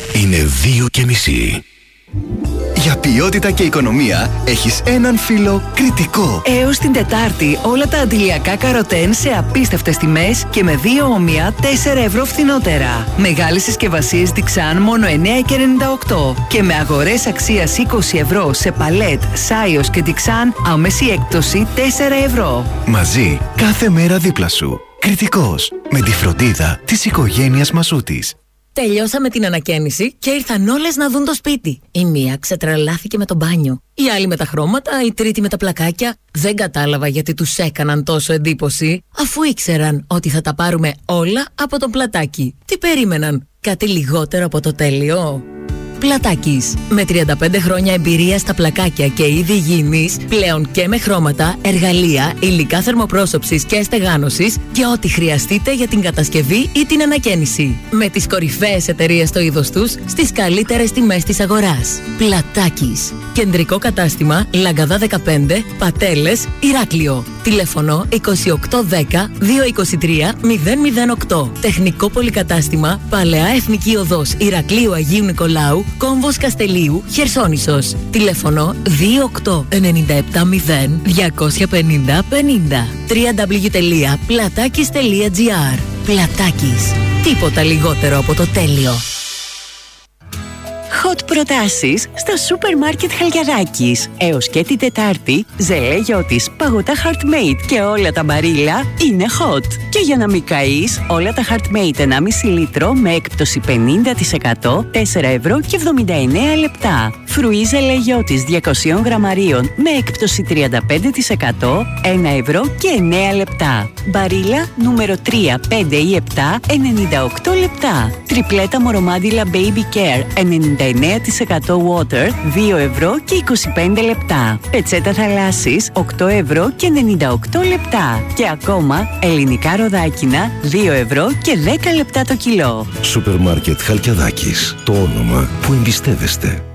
Είναι 2:30. Για ποιότητα και οικονομία έχεις έναν φίλο Κριτικό. Έως την Τετάρτη όλα τα αντιλιακά καροτέν σε απίστευτες τιμές και με 2 όμοια 4 ευρώ φθηνότερα. Μεγάλες συσκευασίες Dixan μόνο 9,98 και με αγορές αξίας 20 ευρώ σε παλέτ, Σάιος και Dixan άμεση έκπτωση 4 ευρώ. Μαζί κάθε μέρα δίπλα σου. Κριτικός. Με τη φροντίδα της οικογένειας Μασούτης. Τελειώσαμε την ανακαίνιση και ήρθαν όλες να δουν το σπίτι. Η μία ξετρελάθηκε με το μπάνιο, η άλλη με τα χρώματα, η τρίτη με τα πλακάκια. Δεν κατάλαβα γιατί τους έκαναν τόσο εντύπωση, αφού ήξεραν ότι θα τα πάρουμε όλα από το Πλατάκι. Τι περίμεναν, κάτι λιγότερο από το τέλειο? Πλατάκης. Με 35 χρόνια εμπειρία στα πλακάκια και είδη υγιεινής, πλέον και με χρώματα, εργαλεία, υλικά θερμοπρόσωψης και στεγάνωσης και ό,τι χρειαστείτε για την κατασκευή ή την ανακαίνιση. Με τις κορυφαίες εταιρείες στο είδος τους, στις καλύτερες τιμές της αγοράς. Πλατάκης. Κεντρικό κατάστημα Λαγκαδά 15, Πατέλες, Ηράκλειο. Τηλέφωνο 2810 223 008. Τεχνικό πολυκατάστημα Παλαιά Εθνική Οδός Ηρακλείου Αγίου Νικολάου, Κόμβος Καστελίου, Χερσόνησος. Τηλέφωνο 28970 250 50. www.platakis.gr. Πλατάκης. Τίποτα λιγότερο από το τέλειο. Hot προτάσεις στα σούπερ μάρκετ Χαλκιδάκης. Έως και την Τετάρτη, ζελέ γιώτης, παγωτά Heartmate και όλα τα μπαρίλα είναι hot. Και για να μην καείς, όλα τα Heartmate 1,5 λίτρο με έκπτωση 50%, 4 ευρώ και 79 λεπτά. Φρουί ζελέ γιώτης 200 γραμμαρίων με έκπτωση 35%, 1 ευρώ και 9 λεπτά. Μπαρίλα νούμερο 3, 5 ή 7, 98 λεπτά. Τριπλέτα μορομάντιλα Baby Care 99% water, 2 ευρώ και 25 λεπτά. Πετσέτα θαλάσσης, 8 ευρώ και 98 λεπτά. Και ακόμα ελληνικά ροδάκινα, 2 ευρώ και 10 λεπτά το κιλό. Σούπερ μάρκετ Χαλκιδάκης. Το όνομα που εμπιστεύεστε.